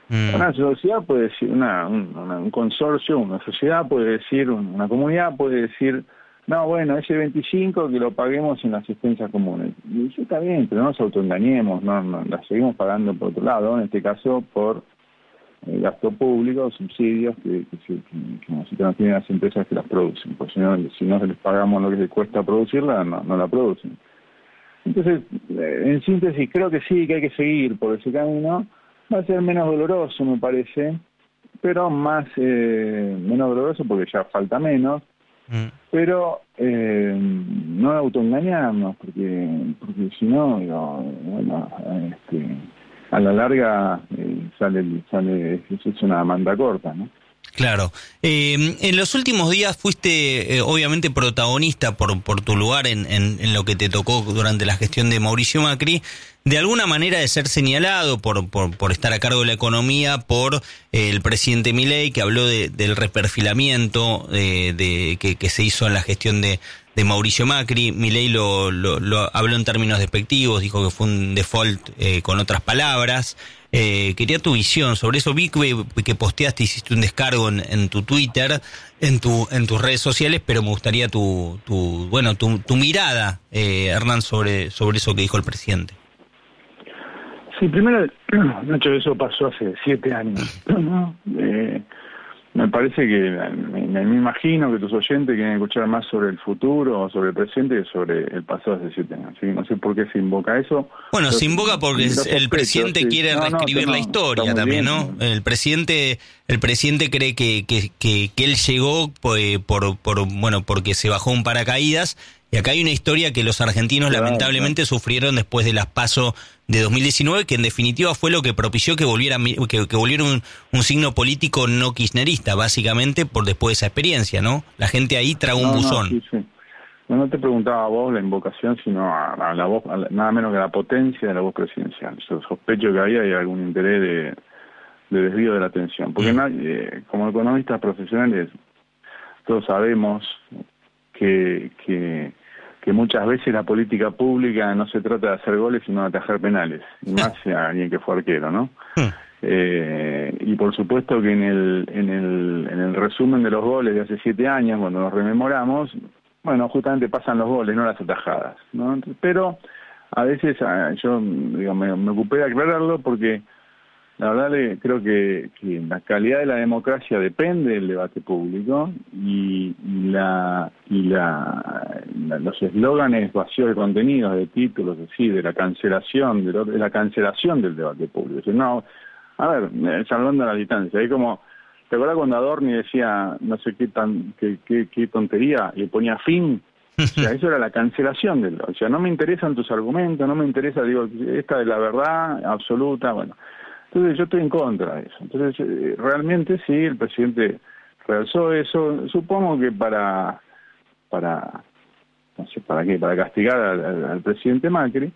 Mm, Una sociedad puede decir, un consorcio, una sociedad puede decir, una comunidad puede decir, no, bueno, ese 25 que lo paguemos en las asistencias comunes. Y sí, está bien, pero no nos autoengañemos, no, la seguimos pagando por otro lado, en este caso por gasto público, subsidios que nosotros tienen las empresas que las producen, pues si no les pagamos lo que les cuesta producirla, no la producen. Entonces, en síntesis, creo que sí, que hay que seguir por ese camino. Va a ser menos doloroso, me parece, pero menos doloroso porque ya falta menos, mm. pero no autoengañarnos, porque si no, bueno, a la larga es una manda corta, ¿no? Claro. En los últimos días fuiste obviamente protagonista por tu lugar en lo que te tocó durante la gestión de Mauricio Macri, de alguna manera de ser señalado por estar a cargo de la economía por el presidente Milei, que habló del reperfilamiento que se hizo en la gestión de Mauricio Macri. Milei lo habló en términos despectivos, dijo que fue un default con otras palabras. Quería tu visión sobre eso. Vi que posteaste, hiciste un descargo en tu Twitter, en tus redes sociales, pero me gustaría tu mirada, Hernán, sobre eso que dijo el presidente. Sí, primero, Nacho, eso pasó hace 7 años, ¿no? Me parece que, me imagino que tus oyentes quieren escuchar más sobre el futuro o sobre el presente que sobre el pasado hace 7 años. Así que no sé por qué se invoca eso. Bueno, se invoca porque el presidente sí. quiere reescribir la historia también, ¿no? El presidente cree que él llegó porque se bajó un paracaídas. Y acá hay una historia que los argentinos lamentablemente sufrieron después de las PASO de 2019, que en definitiva fue lo que propició que volviera un signo político no kirchnerista, básicamente, después de esa experiencia, ¿no? La gente ahí tragó un buzón. Sí. No te preguntaba a vos la invocación, sino a la voz, nada menos que a la potencia de la voz presidencial. Yo sospecho que ahí hay algún interés de desvío de la atención. Porque como economistas profesionales, todos sabemos que muchas veces la política pública no se trata de hacer goles, sino de atajar penales, y más a alguien que fue arquero, ¿no? Y por supuesto que en el resumen de los goles de hace 7 años, cuando nos rememoramos, bueno, justamente pasan los goles, no las atajadas, ¿no? Pero a veces yo me ocupé de aclararlo porque la verdad creo que la calidad de la democracia depende del debate público y los eslóganes vacíos de contenidos, de títulos, de la cancelación, de la cancelación del debate público. O sea, no, a ver, salvando la distancia, hay como, ¿te acuerdas cuando Adorni decía no sé qué tontería y ponía fin? O sea, eso era la cancelación o sea, no me interesan tus argumentos, no me interesa, esta es la verdad absoluta, bueno. Entonces yo estoy en contra de eso. Entonces realmente sí, el presidente realzó eso, supongo que para no sé para qué, para castigar al presidente Macri.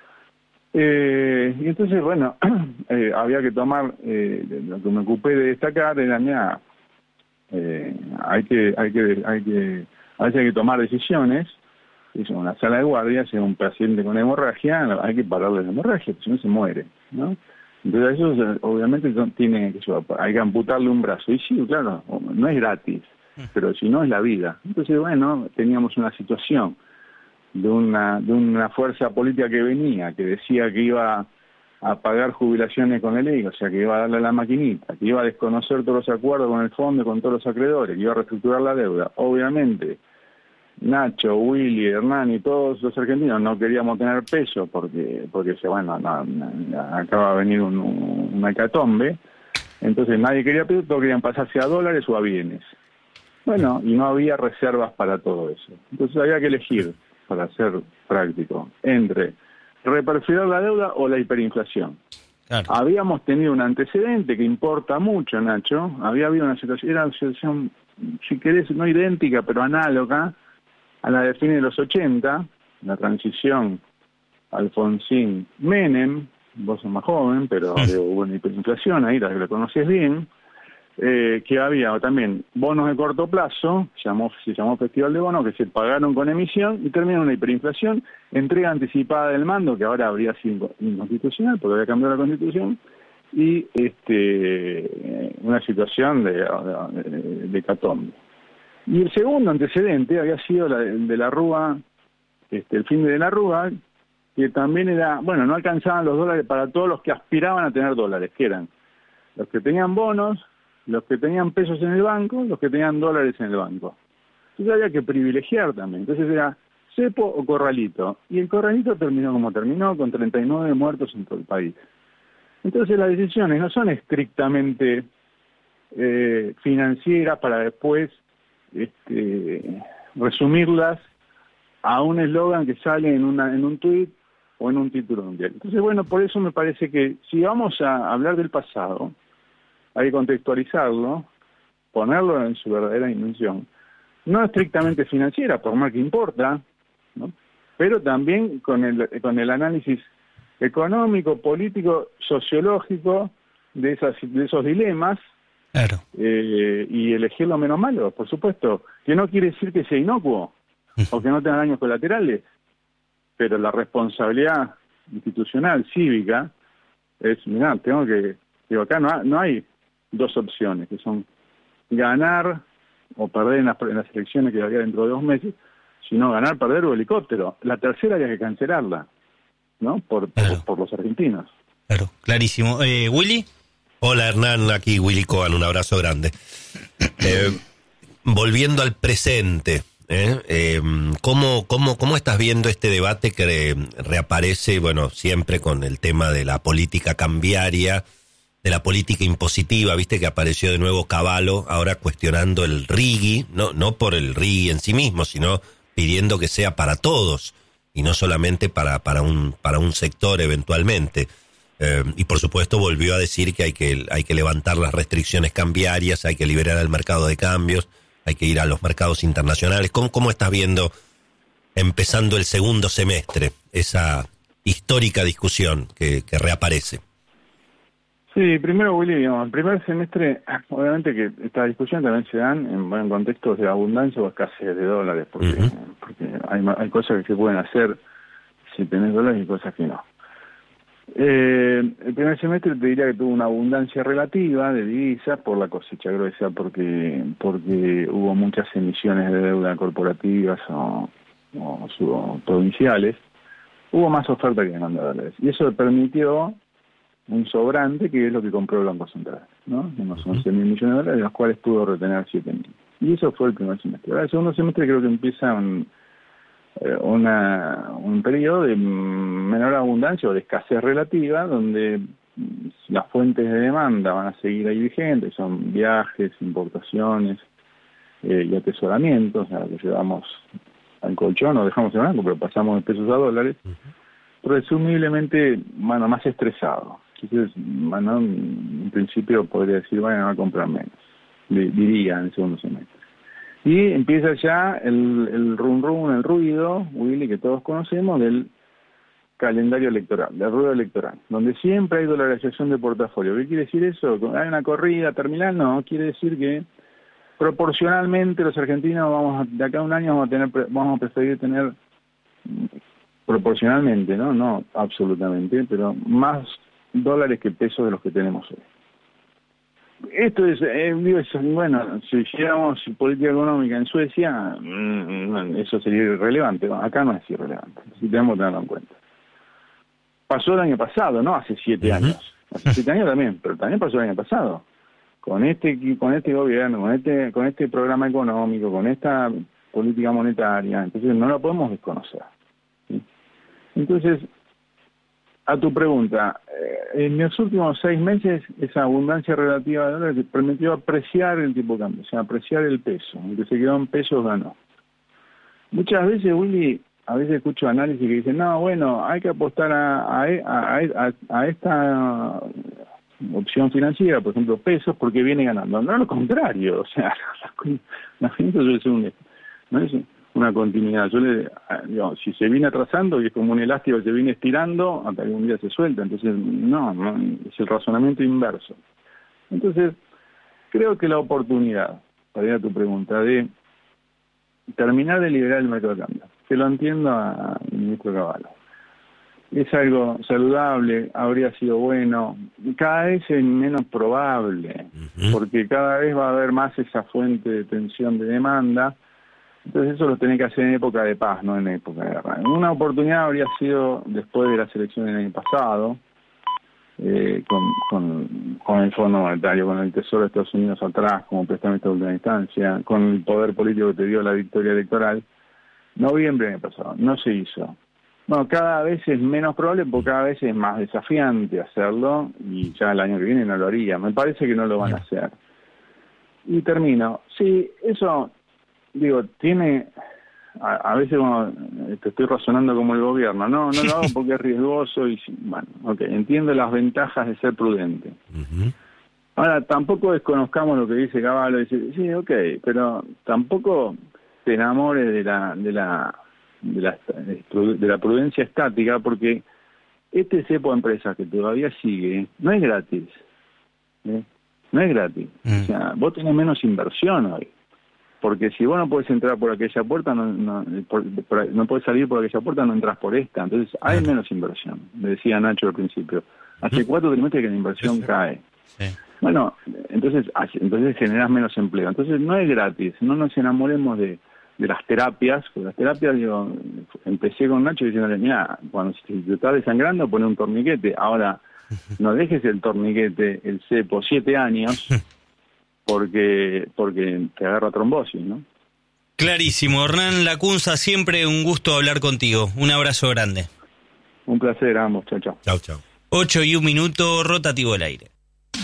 Y entonces, bueno, había que tomar, lo que me ocupé de destacar era, a veces hay que tomar decisiones. Es una sala de guardia, si hay un paciente con hemorragia, hay que pararle la hemorragia, porque si no se muere, ¿no? Entonces eso obviamente hay que amputarle un brazo. Y sí, claro, no es gratis, pero si no es la vida. Entonces, bueno, teníamos una situación de una fuerza política que venía, que decía que iba a pagar jubilaciones con el ley, o sea, que iba a darle a la maquinita, que iba a desconocer todos los acuerdos con el fondo, con todos los acreedores, que iba a reestructurar la deuda. Obviamente, Nacho, Willy, Hernán y todos los argentinos no queríamos tener peso porque acaba de venir una hecatombe, entonces nadie quería peso, todos querían pasarse a dólares o a bienes. Bueno, y no había reservas para todo eso. Entonces había que elegir, para ser práctico, entre reperfilar la deuda o la hiperinflación. Claro. Habíamos tenido un antecedente que importa mucho, Nacho. Había habido una situación, si querés, no idéntica, pero análoga a la de fines de los 80, la transición Alfonsín-Menem, vos sos más joven, pero hubo una hiperinflación ahí, la conocés bien, que había también bonos de corto plazo, se llamó Festival de Bonos, que se pagaron con emisión y terminó una hiperinflación, entrega anticipada del mando, que ahora habría sido inconstitucional, porque había cambiado la Constitución, y una situación de hecatombe. Y el segundo antecedente había sido el de la Rúa, el fin de la Rúa, que también era, bueno, no alcanzaban los dólares para todos los que aspiraban a tener dólares, que eran los que tenían bonos, los que tenían pesos en el banco, los que tenían dólares en el banco. Entonces había que privilegiar también. Entonces era cepo o corralito. Y el corralito terminó como terminó, con 39 muertos en todo el país. Entonces las decisiones no son estrictamente financieras para después resumirlas a un eslogan que sale en un tuit o en un título mundial. Entonces, bueno, por eso me parece que si vamos a hablar del pasado, hay que contextualizarlo, ponerlo en su verdadera dimensión, no estrictamente financiera, por más que importa, ¿no? Pero también con el análisis económico, político, sociológico de esos dilemas. Claro. Y elegir lo menos malo, por supuesto, que no quiere decir que sea inocuo o que no tenga daños colaterales, pero la responsabilidad institucional, cívica, es, mirá, acá no hay dos opciones, que son ganar o perder en las elecciones que habría dentro de 2 meses, sino ganar, perder o helicóptero. La tercera había que cancelarla, ¿no? Por los argentinos. Claro, clarísimo. ¿Willy? Hola Hernán, aquí Willy Cohen, un abrazo grande. Volviendo al presente, ¿cómo estás viendo este debate que reaparece, bueno, siempre con el tema de la política cambiaria, de la política impositiva? Viste que apareció de nuevo Cavallo, ahora cuestionando el RIGI, no por el RIGI en sí mismo, sino pidiendo que sea para todos y no solamente para un sector eventualmente. Y por supuesto volvió a decir que hay que levantar las restricciones cambiarias, hay que liberar el mercado de cambios, hay que ir a los mercados internacionales. ¿Cómo estás viendo, empezando el segundo semestre, esa histórica discusión que reaparece? Sí, primero, Willy, digamos, el primer semestre, obviamente que esta discusión también se dan en contextos de abundancia o escasez de dólares, porque hay cosas que se pueden hacer si tenés dólares y cosas que no. El primer semestre te diría que tuvo una abundancia relativa de divisas por la cosecha gruesa, porque hubo muchas emisiones de deuda corporativas o provinciales. Hubo más oferta que demanda de dólares. Y eso permitió un sobrante, que es lo que compró el Banco Central, ¿no? Unos 11.000 millones de dólares, de los cuales pudo retener 7.000. Y eso fue el primer semestre. Ahora, el segundo semestre creo que empieza un periodo de menor abundancia o de escasez relativa, donde las fuentes de demanda van a seguir ahí vigentes, son viajes, importaciones y atesoramientos, o sea, que llevamos al colchón o dejamos en blanco, pero pasamos de pesos a dólares, presumiblemente, bueno, más estresado. Entonces, bueno, en principio podría decir, bueno, va a comprar menos, diría en el segundo semestre. Y empieza ya el el ruido, Willy, que todos conocemos, del calendario electoral, del ruido electoral, donde siempre hay dolarización de portafolio. ¿Qué quiere decir eso? ¿Hay una corrida terminal? No, quiere decir que proporcionalmente los argentinos de acá a un año vamos a preferir tener, proporcionalmente, no absolutamente, pero más dólares que pesos de los que tenemos hoy. Esto es, bueno, si hiciéramos política económica en Suecia, eso sería irrelevante. Acá no es irrelevante, si tenemos que tenerlo en cuenta. Pasó el año pasado, no hace 7 años. Hace 7 años también, pero también pasó el año pasado. Con este gobierno, con este programa económico, con esta política monetaria, entonces no la podemos desconocer, ¿sí? Entonces, a tu pregunta, en los últimos 6 meses esa abundancia relativa de dólares permitió apreciar el tipo de cambio, o sea, apreciar el peso. El que se quedó en pesos ganó. Muchas veces, Willy, a veces escucho análisis que dicen, no, bueno, hay que apostar a esta opción financiera, por ejemplo, pesos, porque viene ganando. No, lo contrario, o sea, la gente no es una continuidad. Yo si se viene atrasando y es como un elástico que se viene estirando hasta que un día se suelta, entonces no, es el razonamiento inverso. Entonces, creo que la oportunidad, para ir a tu pregunta, de terminar de liberar el mercado de cambio, que lo entiendo al ministro Cavallo, es algo saludable, habría sido bueno. Cada vez es menos probable, porque cada vez va a haber más esa fuente de tensión de demanda. Entonces eso lo tenés que hacer en época de paz, no en época de guerra. Una oportunidad habría sido después de las elecciones del año pasado, con el Fondo Monetario, con el Tesoro de Estados Unidos atrás como prestamista de última instancia, con el poder político que te dio la victoria electoral. Noviembre del año pasado, no se hizo. Bueno, cada vez es menos probable porque cada vez es más desafiante hacerlo y ya el año que viene no lo haría. Me parece que no lo van a hacer. Y termino. Sí, eso, digo, tiene... A veces te estoy razonando como el gobierno. No lo hago porque es riesgoso y... Bueno, ok, entiendo las ventajas de ser prudente. Ahora, tampoco desconozcamos lo que dice Cavallo. Dice, sí, ok, pero tampoco te enamores de la prudencia estática, porque este cepo de empresas que todavía sigue no es gratis, no es gratis. O sea, vos tenés menos inversión hoy, porque si vos no podés entrar por aquella puerta, no podés salir por aquella puerta, no entras por esta. Entonces hay menos inversión. Me decía Nacho al principio, hace 4 trimestres que la inversión cae. Bueno, entonces generás menos empleo. Entonces no es gratis. No nos enamoremos de las terapias. Con las terapias, digo, empecé con Nacho diciéndole, mira, cuando te estás desangrando, pone un torniquete. Ahora, no dejes el torniquete, el cepo, 7 años, porque te agarra trombosis, ¿no? Clarísimo. Hernán Lacunza, siempre un gusto hablar contigo. Un abrazo grande. Un placer a ambos. Chao, chao. Chao, chao. 8:01, rotativo al aire.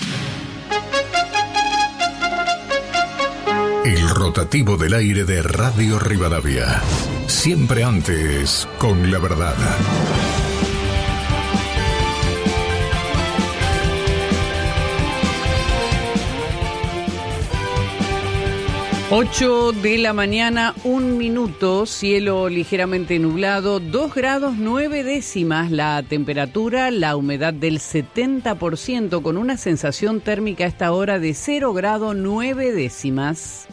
El rotativo del aire de Radio Rivadavia. Siempre antes, con la verdad. Ocho de la mañana, 1 minuto, cielo ligeramente nublado, 2 grados 9 décimas la temperatura, la humedad del 70%, con una sensación térmica a esta hora de 0 grado 9 décimas.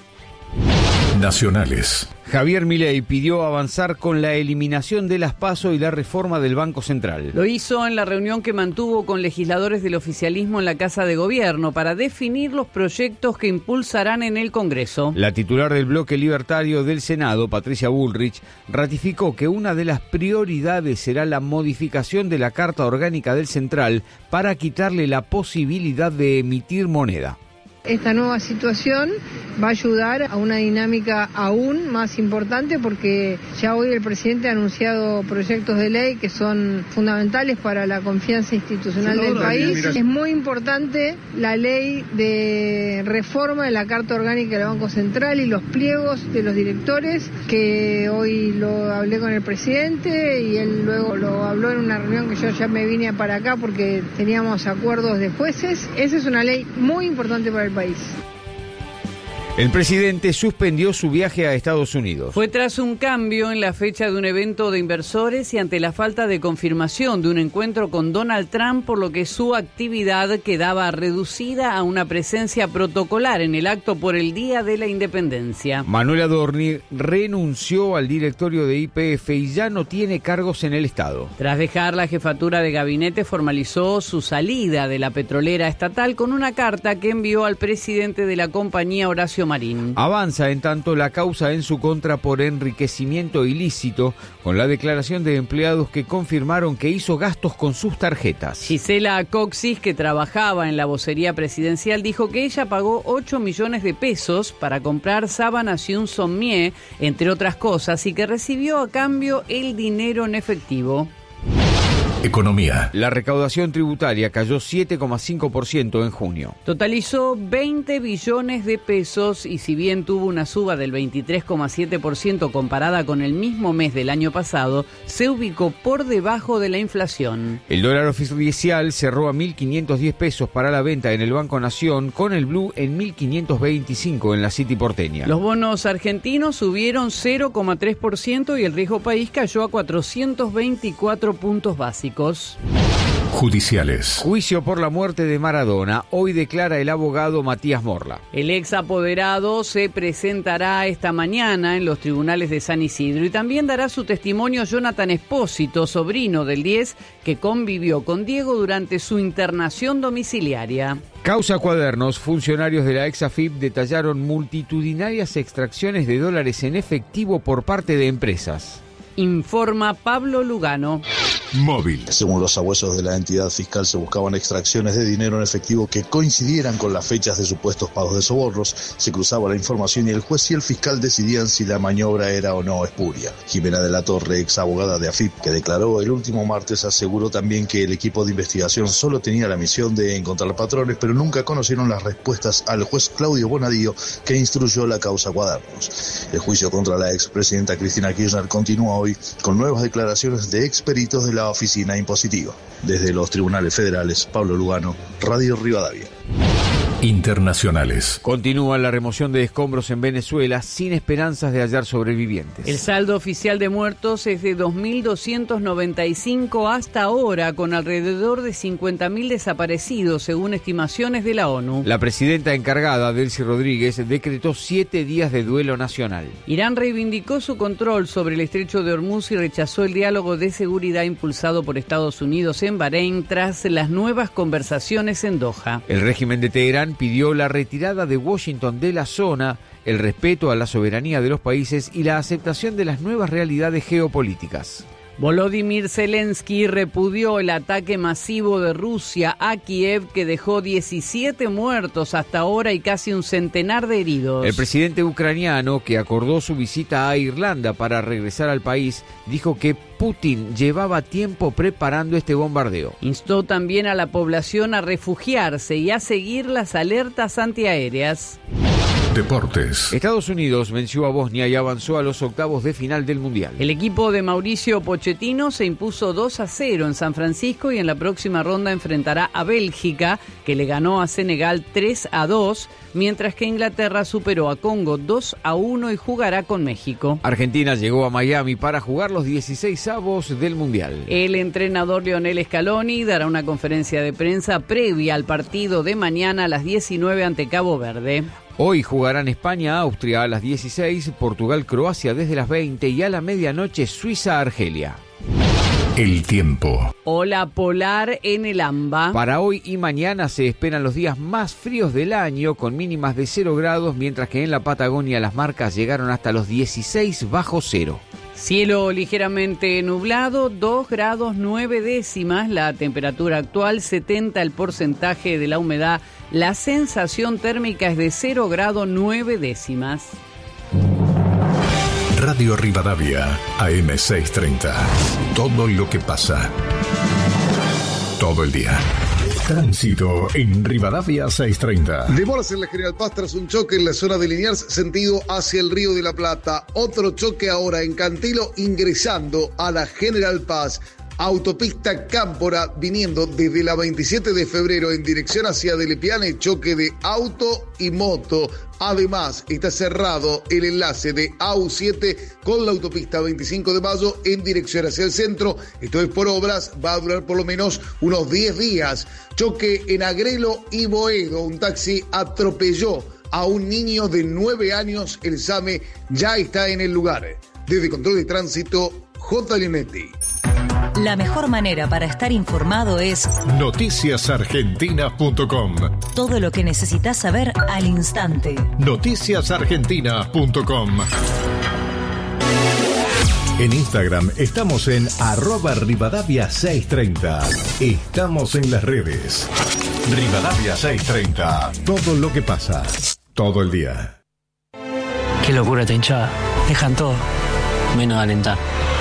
Nacionales. Javier Milei pidió avanzar con la eliminación de las PASO y la reforma del Banco Central. Lo hizo en la reunión que mantuvo con legisladores del oficialismo en la Casa de Gobierno para definir los proyectos que impulsarán en el Congreso. La titular del bloque libertario del Senado, Patricia Bullrich, ratificó que una de las prioridades será la modificación de la Carta Orgánica del Central para quitarle la posibilidad de emitir moneda. Esta nueva situación va a ayudar a una dinámica aún más importante porque ya hoy el presidente ha anunciado proyectos de ley que son fundamentales para la confianza institucional del país. Es muy importante la ley de reforma de la Carta Orgánica del Banco Central y los pliegos de los directores, que hoy lo hablé con el presidente y él luego lo habló en una reunión que yo ya me vine para acá porque teníamos acuerdos de jueces. Esa es una ley muy importante para el país. El presidente suspendió su viaje a Estados Unidos. Fue tras un cambio en la fecha de un evento de inversores y ante la falta de confirmación de un encuentro con Donald Trump, por lo que su actividad quedaba reducida a una presencia protocolar en el acto por el Día de la Independencia. Manuel Adorni renunció al directorio de YPF y ya no tiene cargos en el Estado. Tras dejar la jefatura de gabinete, formalizó su salida de la petrolera estatal con una carta que envió al presidente de la compañía, Horacio Marín. Avanza en tanto la causa en su contra por enriquecimiento ilícito, con la declaración de empleados que confirmaron que hizo gastos con sus tarjetas. Gisela Coxis, que trabajaba en la vocería presidencial, dijo que ella pagó 8 millones de pesos para comprar sábanas y un sommier, entre otras cosas, y que recibió a cambio el dinero en efectivo. Economía. La recaudación tributaria cayó 7,5% en junio. Totalizó 20 billones de pesos y si bien tuvo una suba del 23,7% comparada con el mismo mes del año pasado, se ubicó por debajo de la inflación. El dólar oficial cerró a 1.510 pesos para la venta en el Banco Nación, con el blue en 1.525 en la City porteña. Los bonos argentinos subieron 0,3% y el riesgo país cayó a 424 puntos básicos. judiciales. Juicio por la muerte de Maradona. Hoy declara el abogado Matías Morla. El ex apoderado se presentará esta mañana en los tribunales de San Isidro y también dará su testimonio Jonathan Espósito, sobrino del 10, que convivió con Diego durante su internación domiciliaria. Causa Cuadernos. Funcionarios de la ex AFIP detallaron multitudinarias extracciones de dólares en efectivo por parte de empresas. Informa Pablo Lugano. Móvil. Según los sabuesos de la entidad fiscal, se buscaban extracciones de dinero en efectivo que coincidieran con las fechas de supuestos pagos de sobornos. Se cruzaba la información y el juez y el fiscal decidían si la maniobra era o no espuria. Jimena de la Torre, ex abogada de AFIP, que declaró el último martes, aseguró también que el equipo de investigación solo tenía la misión de encontrar patrones, pero nunca conocieron las respuestas al juez Claudio Bonadío, que instruyó la causa Cuadernos. El juicio contra la expresidenta Cristina Kirchner continúa hoy con nuevas declaraciones de experitos de la oficina impositiva. Desde los tribunales federales, Pablo Lugano, Radio Rivadavia. Internacionales. Continúa la remoción de escombros en Venezuela sin esperanzas de hallar sobrevivientes. El saldo oficial de muertos es de 2.295 hasta ahora, con alrededor de 50.000 desaparecidos, según estimaciones de la ONU. La presidenta encargada, Delcy Rodríguez, decretó 7 días de duelo nacional. Irán reivindicó su control sobre el estrecho de Hormuz y rechazó el diálogo de seguridad impulsado por Estados Unidos en Bahrein tras las nuevas conversaciones en Doha. El régimen de Teherán pidió la retirada de Washington de la zona, el respeto a la soberanía de los países y la aceptación de las nuevas realidades geopolíticas. Volodymyr Zelensky repudió el ataque masivo de Rusia a Kiev, que dejó 17 muertos hasta ahora y casi un centenar de heridos. El presidente ucraniano, que acordó su visita a Irlanda para regresar al país, dijo que Putin llevaba tiempo preparando este bombardeo. Instó también a la población a refugiarse y a seguir las alertas antiaéreas. Deportes. Estados Unidos venció a Bosnia y avanzó a los octavos de final del Mundial. El equipo de Mauricio Pochettino se impuso 2-0 en San Francisco y en la próxima ronda enfrentará a Bélgica, que le ganó a Senegal 3-2, mientras que Inglaterra superó a Congo 2-1 y jugará con México. Argentina llegó a Miami para jugar los 16avos del Mundial. El entrenador Lionel Scaloni dará una conferencia de prensa previa al partido de mañana a las 19 ante Cabo Verde. Hoy jugarán España-Austria a las 16, Portugal-Croacia desde las 20 y a la medianoche Suiza-Argelia. El tiempo. Ola polar en el AMBA. Para hoy y mañana se esperan los días más fríos del año, con mínimas de 0 grados, mientras que en la Patagonia las marcas llegaron hasta los 16 bajo cero. Cielo ligeramente nublado, 2 grados 9 décimas, la temperatura actual, 70 el porcentaje de la humedad, la sensación térmica es de 0 grado 9 décimas. Radio Rivadavia, AM630. Todo lo que pasa. Todo el día. Tránsito en Rivadavia 630. Demoras en la General Paz tras un choque en la zona de Liniers, sentido hacia el Río de la Plata. Otro choque ahora en Cantilo, ingresando a la General Paz. Autopista Cámpora, viniendo desde la 27 de febrero en dirección hacia Delepiane, choque de auto y moto. Además, está cerrado el enlace de AU7 con la autopista 25 de mayo en dirección hacia el centro. Esto es por obras, va a durar por lo menos unos 10 días. Choque en Agrelo y Boedo, un taxi atropelló a un niño de 9 años. El SAME ya está en el lugar. Desde Control de Tránsito, J. Linetti. La mejor manera para estar informado es noticiasargentinas.com. Todo lo que necesitas saber al instante. Noticiasargentinas.com. En Instagram estamos en @Rivadavia630. Estamos en las redes. Rivadavia 630. Todo lo que pasa. Todo el día. Qué locura esta hinchada. Dejan todo, menos alentar.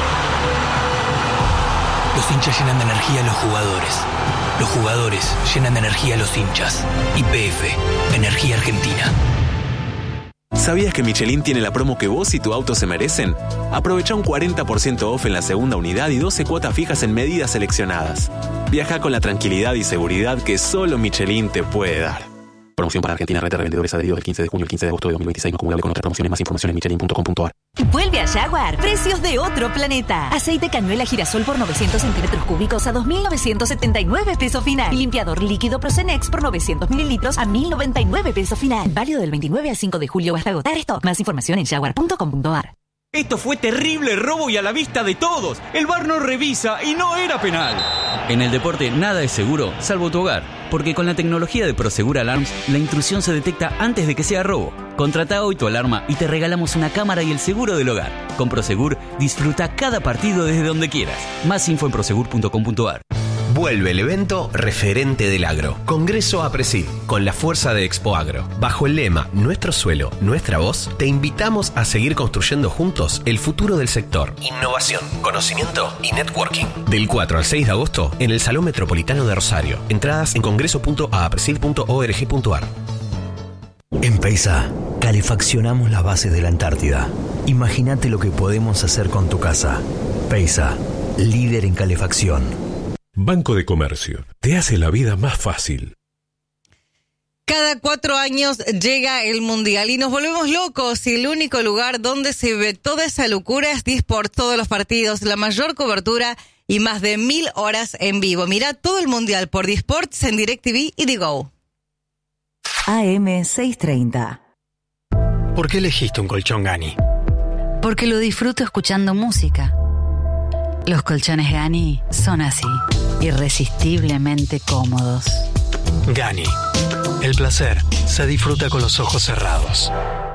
Los hinchas llenan de energía a los jugadores. Los jugadores llenan de energía a los hinchas. YPF, Energía Argentina. ¿Sabías que Michelin tiene la promo que vos y tu auto se merecen? Aprovecha un 40% off en la segunda unidad y 12 cuotas fijas en medidas seleccionadas. Viaja con la tranquilidad y seguridad que solo Michelin te puede dar. Promoción para Argentina, red de revendedores adheridos del 15 de junio al 15 de agosto de 2026, no acumulable con otras promociones. Más información en michelin.com.ar. Vuelve a Jaguar, precios de otro planeta. Aceite cañuela girasol por 900 centímetros cúbicos a 2.979 pesos final. Limpiador líquido Procenex por 900 mililitros a 1.099 pesos final. Válido del 29 al 5 de julio hasta agotar esto. Más información en jaguar.com.ar. Esto fue terrible robo y a la vista de todos. El VAR no revisa y no era penal. En el deporte nada es seguro, salvo tu hogar. Porque con la tecnología de Prosegur Alarms, la intrusión se detecta antes de que sea robo. Contrata hoy tu alarma y te regalamos una cámara y el seguro del hogar. Con Prosegur, disfruta cada partido desde donde quieras. Más info en prosegur.com.ar. Vuelve el evento Referente del Agro. Congreso APRESID, con la fuerza de Expo Agro. Bajo el lema Nuestro suelo, nuestra voz, te invitamos a seguir construyendo juntos el futuro del sector. Innovación, conocimiento y networking. Del 4 al 6 de agosto en el Salón Metropolitano de Rosario. Entradas en congreso.apresid.org.ar. En Peisa, calefaccionamos las bases de la Antártida. Imagínate lo que podemos hacer con tu casa. Peisa, líder en calefacción. Banco de Comercio, te hace la vida más fácil. Cada 4 años llega el Mundial y nos volvemos locos, y el único lugar donde se ve toda esa locura es Disport. Todos los partidos, la mayor cobertura y más de 1.000 horas en vivo. Mira todo el Mundial por Disports en DirecTV y Digo. AM 630. ¿Por qué elegiste un colchón Gani? Porque lo disfruto escuchando música. Los colchones Gani son así, irresistiblemente cómodos. Gani. El placer se disfruta con los ojos cerrados.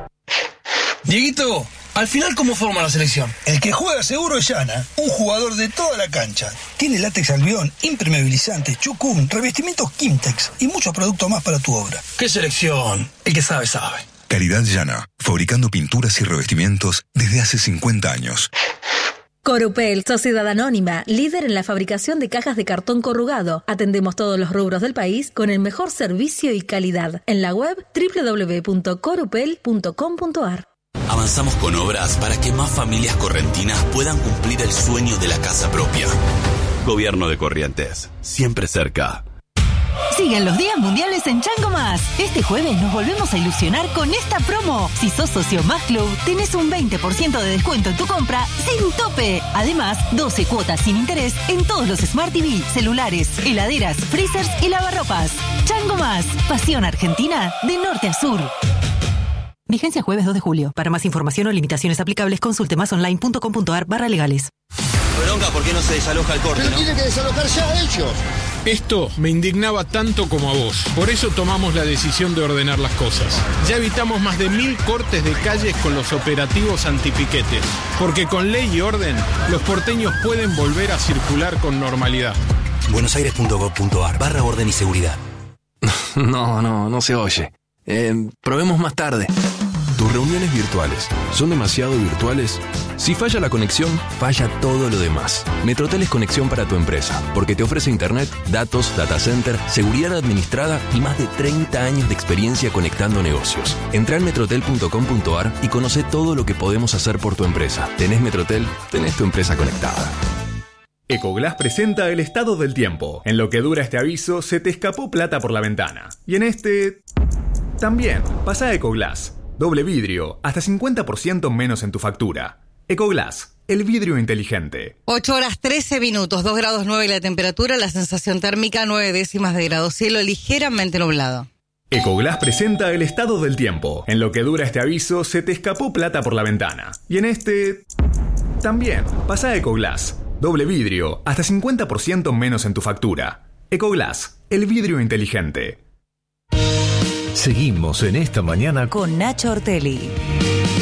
Dieguito, al final, ¿cómo forma la selección? El que juega seguro es Yana, un jugador de toda la cancha. Tiene látex albión, impermeabilizantes, chucún, revestimientos Kimtex y muchos productos más para tu obra. ¿Qué selección? El que sabe, sabe. Calidad Yana, fabricando pinturas y revestimientos desde hace 50 años. Corupel, sociedad anónima, líder en la fabricación de cajas de cartón corrugado. Atendemos todos los rubros del país con el mejor servicio y calidad. En la web www.corupel.com.ar. Avanzamos con obras para que más familias correntinas puedan cumplir el sueño de la casa propia. Gobierno de Corrientes, siempre cerca. Siguen los días mundiales en Chango Más. Este jueves nos volvemos a ilusionar con esta promo. Si sos socio Más Club, tenés un 20% de descuento en tu compra sin tope. Además, 12 cuotas sin interés en todos los Smart TV, celulares, heladeras, freezers y lavarropas. Chango Más, pasión argentina de norte a sur. Vigencia jueves 2 de julio. Para más información o limitaciones aplicables, consulte másonline.com.ar/legales. Bronca, ¿por qué no se desaloja el corte? Pero tienen que desalojar ya ellos. Esto me indignaba tanto como a vos. Por eso tomamos la decisión de ordenar las cosas. Ya evitamos más de 1.000 cortes de calles con los operativos antipiquetes. Porque con ley y orden, los porteños pueden volver a circular con normalidad. buenosaires.gov.ar/orden y seguridad. No se oye. Probemos más tarde. ¿Tus reuniones virtuales son demasiado virtuales? Si falla la conexión, falla todo lo demás. Metrotel es conexión para tu empresa, porque te ofrece internet, datos, data center, seguridad administrada y más de 30 años de experiencia conectando negocios. Entrá en metrotel.com.ar y conoce todo lo que podemos hacer por tu empresa. Tenés Metrotel, tenés tu empresa conectada. Ecoglass presenta el estado del tiempo. En lo que dura este aviso, se te escapó plata por la ventana. Y en este... también, pasa a Ecoglass. Doble vidrio, hasta 50% menos en tu factura. Ecoglass, el vidrio inteligente. 8 horas 13 minutos, 2 grados 9 la temperatura, la sensación térmica 9 décimas de grado, cielo ligeramente nublado. Ecoglass presenta el estado del tiempo. En lo que dura este aviso, se te escapó plata por la ventana. Y en este... también, pasa a Ecoglass. Doble vidrio, hasta 50% menos en tu factura. Ecoglass, el vidrio inteligente. Seguimos en esta mañana con Nacho Ortelli.